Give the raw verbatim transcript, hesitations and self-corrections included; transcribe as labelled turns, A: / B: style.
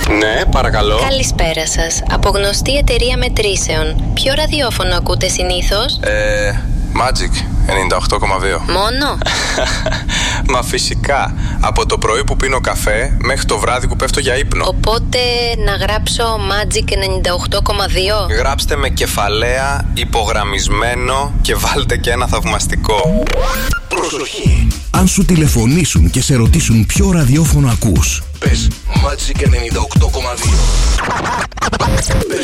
A: Ναι, παρακαλώ.
B: Καλησπέρα σας. Από γνωστή εταιρεία μετρήσεων. Ποιο ραδιόφωνο ακούτε συνήθως?
C: Ε, Magic ενενήντα οκτώ κόμμα δύο.
B: Μόνο?
C: Μα φυσικά. Από το πρωί που πίνω καφέ μέχρι το βράδυ που πέφτω για ύπνο.
B: Οπότε να γράψω Magic ενενήντα οκτώ κόμμα δύο.
C: Γράψτε με κεφαλαία, υπογραμμισμένο και βάλτε και ένα θαυμαστικό.
D: Προσοχή! Αν σου τηλεφωνήσουν και σε ρωτήσουν ποιο ραδιόφωνο ακούς, πες Magic ενενήντα οκτώ κόμμα δύο.